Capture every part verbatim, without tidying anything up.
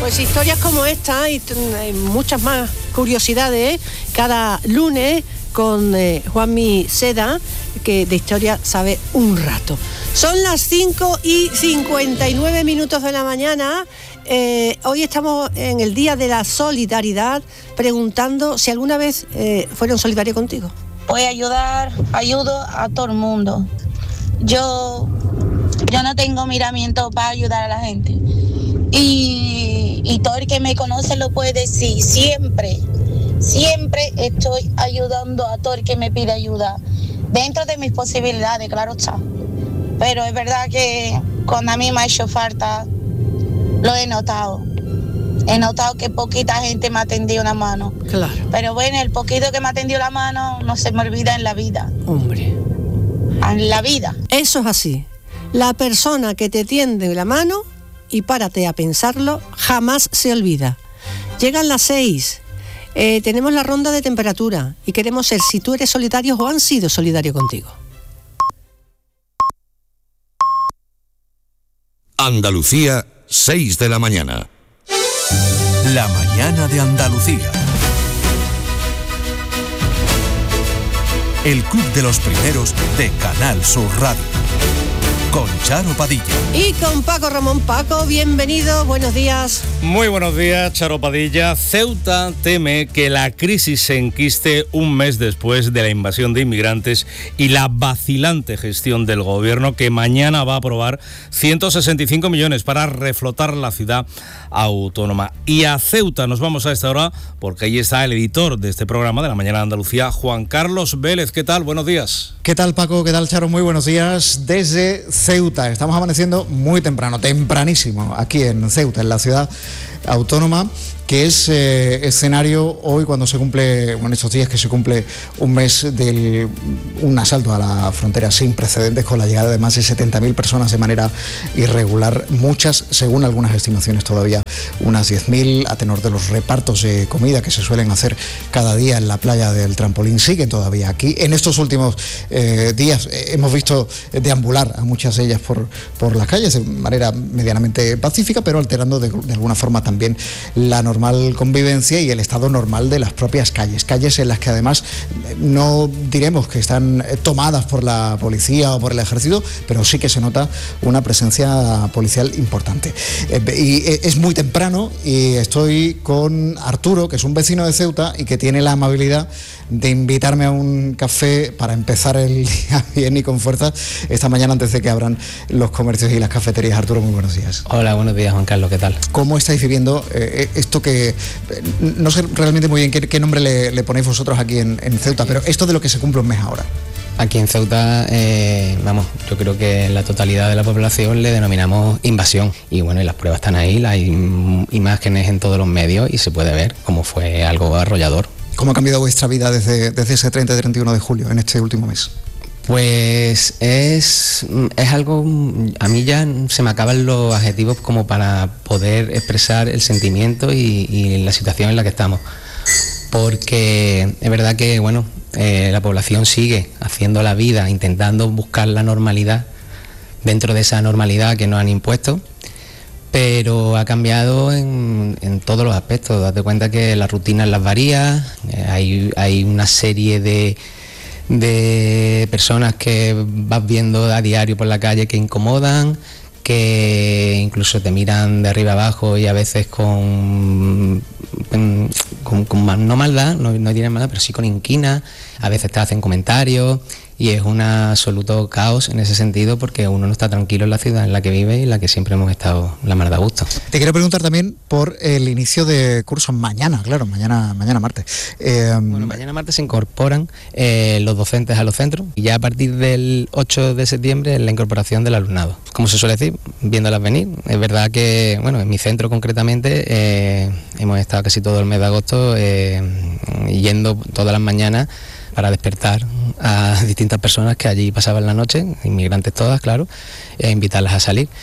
pues historias como esta y, y muchas más curiosidades cada lunes con eh, Juanmi Seda, que de historia sabe un rato. Son las cinco y cincuenta y nueve minutos de la mañana. Eh, hoy estamos en el Día de la Solidaridad, preguntando si alguna vez eh, fueron solidarios contigo. Voy a ayudar, ayudo a todo el mundo. Yo, yo no tengo miramiento para ayudar a la gente. Y, y todo el que me conoce lo puede decir. Siempre, siempre estoy ayudando a todo el que me pide ayuda. Dentro de mis posibilidades, claro está. Pero es verdad que cuando a mí me ha hecho falta, lo he notado. He notado que poquita gente me ha tendido una mano. Claro. Pero bueno, el poquito que me ha tendido la mano no se me olvida en la vida. Hombre. En la vida. Eso es así. La persona que te tiende la mano, y párate a pensarlo, jamás se olvida. Llegan las seis. Eh, tenemos la ronda de temperatura y queremos ser si tú eres solidario o han sido solidarios contigo. Andalucía, seis de la mañana. La mañana de Andalucía. El Club de los Primeros de Canal Sur Radio. Con Charo Padilla. Y con Paco Ramón. Paco, bienvenido, buenos días. Muy buenos días, Charo Padilla. Ceuta teme que la crisis se enquiste un mes después de la invasión de inmigrantes y la vacilante gestión del gobierno, que mañana va a aprobar ciento sesenta y cinco millones para reflotar la ciudad autónoma. Y a Ceuta nos vamos a esta hora porque ahí está el editor de este programa de la Mañana de Andalucía, Juan Carlos Vélez. ¿Qué tal? Buenos días. ¿Qué tal, Paco? ¿Qué tal, Charo? Muy buenos días desde Ceuta. Estamos amaneciendo muy temprano, tempranísimo, aquí en Ceuta, en la ciudad autónoma, que es eh, escenario hoy cuando se cumple, bueno, estos días que se cumple un mes de un asalto a la frontera sin precedentes, con la llegada de más de setenta mil personas de manera irregular, muchas, según algunas estimaciones todavía, unas diez mil, a tenor de los repartos de comida que se suelen hacer cada día en la playa del Trampolín, siguen todavía aquí. En estos últimos eh, días eh, hemos visto deambular a muchas de ellas por, por las calles de manera medianamente pacífica, pero alterando de, de alguna forma también la normal convivencia y el estado normal de las propias calles, calles en las que además no diremos que están tomadas por la policía o por el ejército, pero sí que se nota una presencia policial importante. Y es muy temprano y estoy con Arturo, que es un vecino de Ceuta y que tiene la amabilidad de invitarme a un café para empezar el día bien y con fuerza esta mañana antes de que abran los comercios y las cafeterías. Arturo, muy buenos días. Hola, buenos días, Juan Carlos, ¿qué tal? ¿Cómo estáis viviendo eh, esto que, eh, no sé realmente muy bien qué, qué nombre le, le ponéis vosotros aquí en, en Ceuta, pero esto de lo que se cumple un mes ahora? Aquí en Ceuta, eh, vamos, yo creo que la totalidad de la población le denominamos invasión. Y bueno, y las pruebas están ahí, las imágenes en todos los medios y se puede ver cómo fue algo arrollador. ¿Cómo ha cambiado vuestra vida desde, desde ese treinta y treinta y uno de julio, en este último mes? Pues es, es algo, a mí ya se me acaban los adjetivos como para poder expresar el sentimiento y, y la situación en la que estamos. Porque es verdad que, bueno, eh, la población sigue haciendo la vida, intentando buscar la normalidad dentro de esa normalidad que nos han impuesto, pero ha cambiado en, en todos los aspectos. Date cuenta que las rutinas las varía, eh, hay, hay una serie de, de personas que vas viendo a diario por la calle que incomodan, que incluso te miran de arriba abajo y a veces con, con, con no maldad, no, no tienen maldad, pero sí con inquina, a veces te hacen comentarios. Y es un absoluto caos en ese sentido, porque uno no está tranquilo en la ciudad en la que vive y en la que siempre hemos estado la mar de a gusto. Te quiero preguntar también por el inicio de curso mañana, claro, mañana mañana martes. Eh, bueno, mañana martes se incorporan eh, los docentes a los centros y ya a partir del ocho de septiembre la incorporación del alumnado. Como se suele decir, viéndolas venir. Es verdad que, bueno, en mi centro concretamente eh, hemos estado casi todo el mes de agosto eh, yendo todas las mañanas para despertar a distintas personas que allí pasaban la noche, inmigrantes todas, claro, e invitarlas a salir.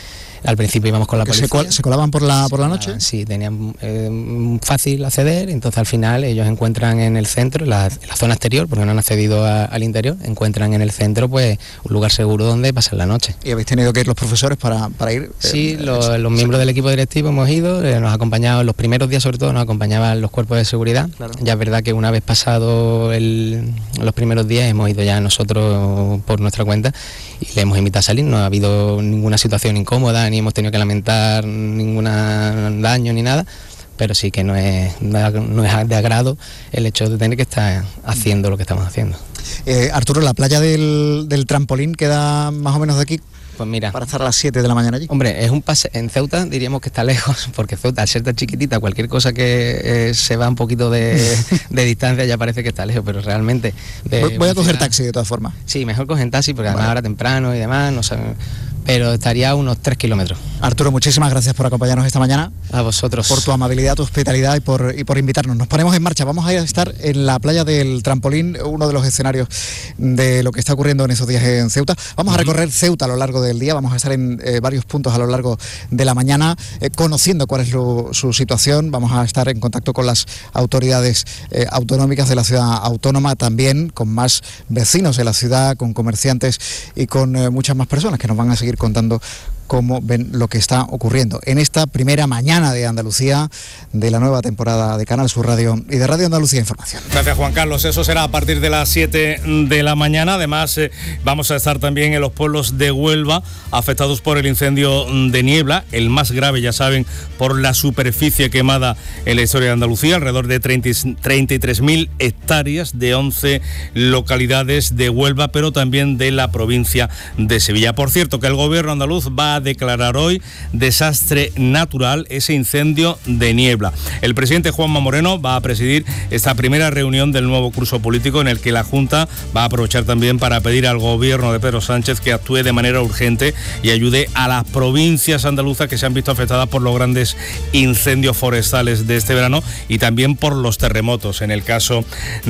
Al principio íbamos con la policía. ¿Se, col- se colaban por la, por la noche? Sí, tenían eh, fácil acceder, entonces al final ellos encuentran en el centro, en la, en la zona exterior, porque no han accedido a, al interior, encuentran en el centro pues un lugar seguro donde pasar la noche. ¿Y habéis tenido que ir los profesores para, para ir? Sí, eh, los, eh, los miembros del equipo directivo hemos ido, eh, nos acompañaban los primeros días, sobre todo nos acompañaban los cuerpos de seguridad. Claro. Ya es verdad que una vez pasado el, los primeros días hemos ido ya nosotros por nuestra cuenta y le hemos invitado a salir. No ha habido ninguna situación incómoda, ni hemos tenido que lamentar ningún daño ni nada, pero sí que no es, no es de agrado el hecho de tener que estar haciendo lo que estamos haciendo. Eh, Arturo, ¿la playa del, del trampolín queda más o menos de aquí? Pues mira, para estar a las siete de la mañana allí. Hombre, es un pase. En Ceuta diríamos que está lejos, porque Ceuta, al ser tan chiquitita, cualquier cosa que eh, se va un poquito de, de distancia ya parece que está lejos, pero realmente... De, voy, voy a coger taxi de todas formas. Sí, mejor coger taxi, porque además vale. ahora temprano y demás, no saben, pero estaría a unos tres kilómetros. Arturo, muchísimas gracias por acompañarnos esta mañana. A vosotros. Por tu amabilidad, tu hospitalidad y por, y por invitarnos. Nos ponemos en marcha. Vamos a estar en la playa del Trampolín, uno de los escenarios de lo que está ocurriendo en esos días en Ceuta. Vamos a recorrer Ceuta a lo largo del día. Vamos a estar en eh, varios puntos a lo largo de la mañana, eh, conociendo cuál es lo, su situación. Vamos a estar en contacto con las autoridades eh, autonómicas de la ciudad autónoma, también con más vecinos de la ciudad, con comerciantes y con eh, muchas más personas que nos van a seguir contando cómo ven lo que está ocurriendo en esta primera mañana de Andalucía de la nueva temporada de Canal Sur Radio y de Radio Andalucía Información. Gracias, Juan Carlos. Eso será a partir de las siete de la mañana. Además, eh, vamos a estar también en los pueblos de Huelva afectados por el incendio de Niebla, el más grave, ya saben, por la superficie quemada en la historia de Andalucía, alrededor de treinta y tres mil hectáreas de once localidades de Huelva, pero también de la provincia de Sevilla. Por cierto, que el gobierno andaluz va a declarar hoy desastre natural ese incendio de Niebla. El presidente Juanma Moreno va a presidir esta primera reunión del nuevo curso político, en el que la Junta va a aprovechar también para pedir al gobierno de Pedro Sánchez que actúe de manera urgente y ayude a las provincias andaluzas que se han visto afectadas por los grandes incendios forestales de este verano y también por los terremotos en el caso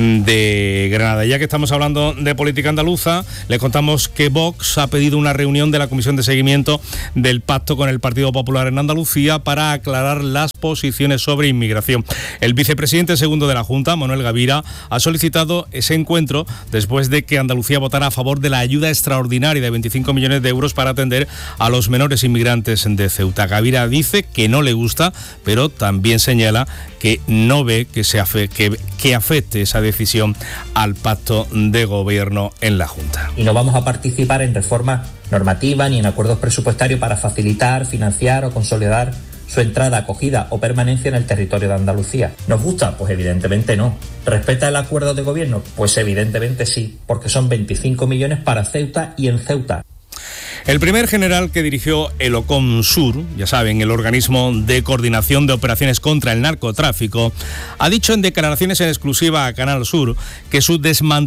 de Granada. Ya que estamos hablando de política andaluza, les contamos que Vox ha pedido una reunión de la Comisión de Seguimiento del pacto con el Partido Popular en Andalucía para aclarar las posiciones sobre inmigración. El vicepresidente segundo de la Junta, Manuel Gavira, ha solicitado ese encuentro después de que Andalucía votara a favor de la ayuda extraordinaria de veinticinco millones de euros para atender a los menores inmigrantes de Ceuta. Gavira dice que no le gusta, pero también señala que no ve que, se afe- que, que afecte esa decisión al pacto de gobierno en la Junta. Y no vamos a participar en reformas normativas ni en acuerdos presupuestarios para facilitar, financiar o consolidar su entrada, acogida o permanencia en el territorio de Andalucía. ¿Nos gusta? Pues evidentemente no. ¿Respeta el acuerdo de gobierno? Pues evidentemente sí, porque son veinticinco millones para Ceuta y en Ceuta. El primer general que dirigió el OCOMSUR, ya saben, el organismo de coordinación de operaciones contra el narcotráfico, ha dicho en declaraciones en exclusiva a Canal Sur que su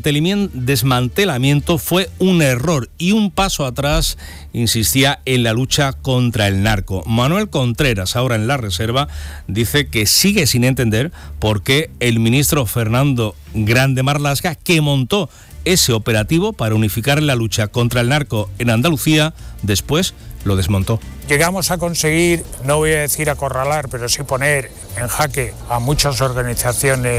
desmantelamiento fue un error y un paso atrás, insistía, en la lucha contra el narco. Manuel Contreras, ahora en la reserva, dice que sigue sin entender por qué el ministro Fernando Grande Marlaska, que montó ese operativo para unificar la lucha contra el narco en Andalucía, después lo desmontó. Llegamos a conseguir, no voy a decir acorralar, pero sí poner en jaque a muchas organizaciones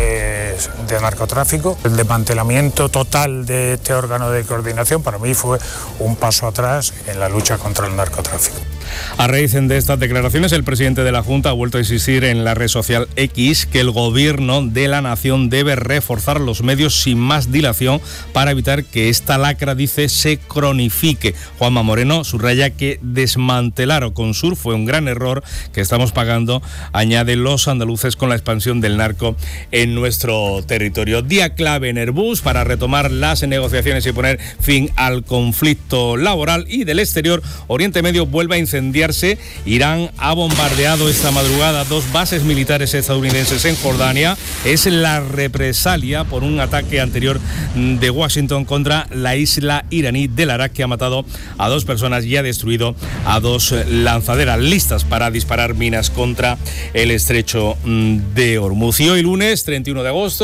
de narcotráfico. El desmantelamiento total de este órgano de coordinación para mí fue un paso atrás en la lucha contra el narcotráfico. A raíz de estas declaraciones, el presidente de la Junta ha vuelto a insistir en la red social X que el gobierno de la nación debe reforzar los medios sin más dilación para evitar que esta lacra, dice, se cronifique. Juanma Moreno subraya que desmantelar OCOMSUR fue un gran error que estamos pagando, añade, los andaluces con la expansión del narco en nuestro territorio. Día clave en Airbus para retomar las negociaciones y poner fin al conflicto laboral. Y del exterior, Oriente Medio vuelve a incendiarse. Irán ha bombardeado esta madrugada dos bases militares estadounidenses en Jordania. Es la represalia por un ataque anterior de Washington contra la isla iraní del Arak, que ha matado a dos personas y ha destruido a dos lanzaderas listas para disparar minas contra el estrecho de Hormuz. Y hoy lunes, treinta y uno de agosto,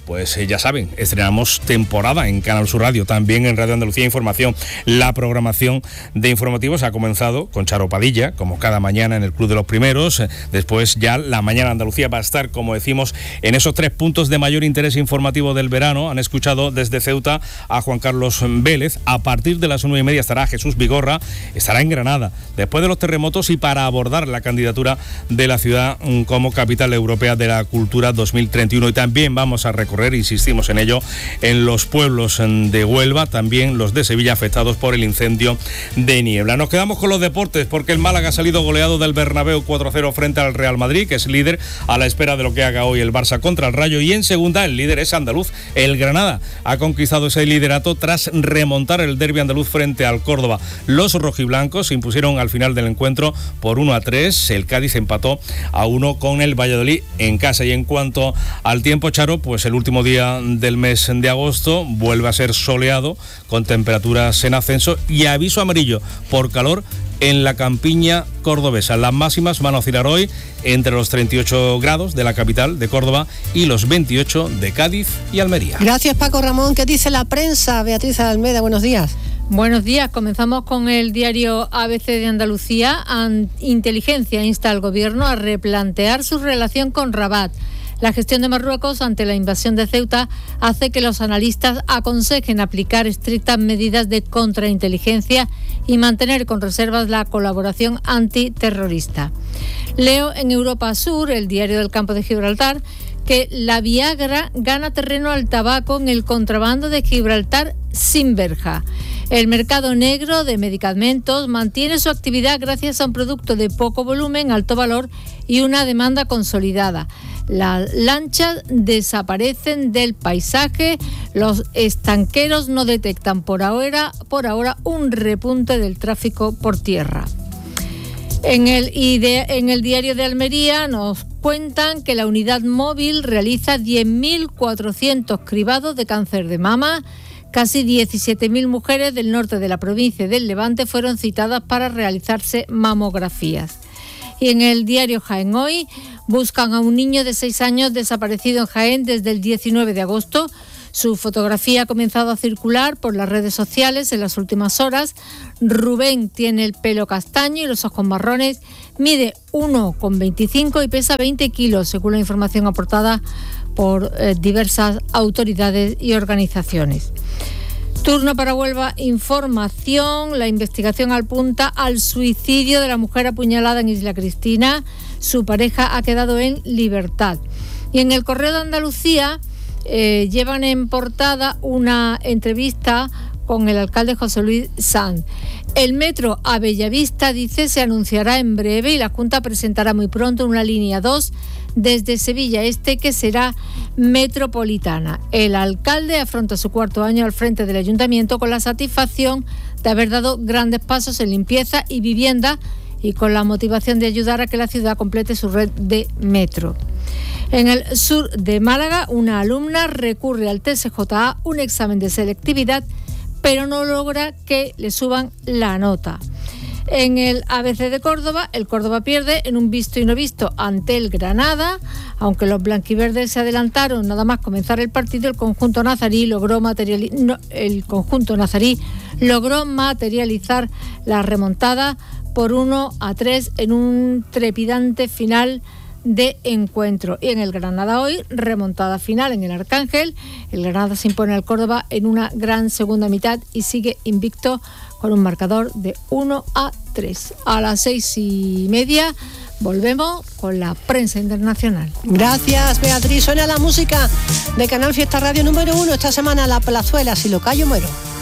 pues eh, ya saben, estrenamos temporada en Canal Sur Radio, también en Radio Andalucía Información. La programación de informativos ha comenzado con Charo Padilla, como cada mañana en el Club de los Primeros. Después ya la mañana Andalucía va a estar, como decimos, en esos tres puntos de mayor interés informativo del verano. Han escuchado desde Ceuta a Juan Carlos Vélez. A partir de las nueve y media estará Jesús Vigorra, estará en Granada, después de los terremotos y para abordar la candidatura de la ciudad como capital europea de la cultura dos mil treinta y uno. Y también vamos a recorrer, insistimos en ello, en los pueblos de Huelva, también los de Sevilla afectados por el incendio de Niebla. Nos quedamos con los deportes porque el Málaga ha salido goleado del Bernabéu cuatro a cero frente al Real Madrid, que es líder, a la espera de lo que haga hoy el Barça contra el Rayo. Y en segunda el líder es andaluz, el Granada ha conquistado ese liderato tras remontar el derbi andaluz frente al Córdoba. Los rojiblancos se impusieron al final del encuentro por uno a tres, el Cádiz empató a uno con el Valladolid en casa. Y en cuanto al tiempo, Charo, pues el último día del mes de agosto vuelve a ser soleado con temperaturas en ascenso y aviso amarillo por calor en la campiña cordobesa. Las máximas van a oscilar hoy entre los treinta y ocho grados de la capital de Córdoba y los veintiocho de Cádiz y Almería. Gracias, Paco Ramón. ¿Qué dice la prensa? Beatriz Almeida, buenos días. Buenos días, comenzamos con el diario A B C de Andalucía. Inteligencia insta al gobierno a replantear su relación con Rabat. La gestión de Marruecos ante la invasión de Ceuta hace que los analistas aconsejen aplicar estrictas medidas de contrainteligencia y mantener con reservas la colaboración antiterrorista. Leo en Europa Sur, el diario del Campo de Gibraltar, que la Viagra gana terreno al tabaco en el contrabando de Gibraltar sin verja. El mercado negro de medicamentos mantiene su actividad gracias a un producto de poco volumen, alto valor y una demanda consolidada. Las lanchas desaparecen del paisaje, los estanqueros no detectan por ahora, por ahora un repunte del tráfico por tierra. En el, en el diario de Almería nos cuentan que la unidad móvil realiza diez mil cuatrocientos cribados de cáncer de mama. Casi diecisiete mil mujeres del norte de la provincia del Levante fueron citadas para realizarse mamografías. Y en el diario Jaén Hoy buscan a un niño de seis años desaparecido en Jaén desde el diecinueve de agosto. Su fotografía ha comenzado a circular por las redes sociales en las últimas horas. Rubén tiene el pelo castaño y los ojos marrones, mide uno coma veinticinco y pesa veinte kilos, según la información aportada por eh, diversas autoridades y organizaciones. Turno para Huelva Información. La investigación apunta al suicidio de la mujer apuñalada en Isla Cristina. Su pareja ha quedado en libertad. Y en el Correo de Andalucía eh, llevan en portada una entrevista con el alcalde José Luis Sanz. El metro a Bellavista, dice, se anunciará en breve y la Junta presentará muy pronto una línea dos desde Sevilla Este que será metropolitana. El alcalde afronta su cuarto año al frente del ayuntamiento con la satisfacción de haber dado grandes pasos en limpieza y vivienda y con la motivación de ayudar a que la ciudad complete su red de metro. En el sur de Málaga, una alumna recurre al T S J A, un examen de selectividad, pero no logra que le suban la nota. En el A B C de Córdoba, el Córdoba pierde en un visto y no visto ante el Granada. Aunque los blanquiverdes se adelantaron nada más comenzar el partido, el conjunto nazarí logró, materiali- no, el conjunto nazarí logró materializar la remontada por uno a tres en un trepidante final de encuentro. Y en el Granada hoy, remontada final en el Arcángel. El Granada se impone al Córdoba en una gran segunda mitad y sigue invicto con un marcador de uno a tres. A las seis y media volvemos con la prensa internacional. Gracias, Beatriz. Suena la música de Canal Fiesta Radio número uno esta semana, La Plazuela, Silocayo Muero.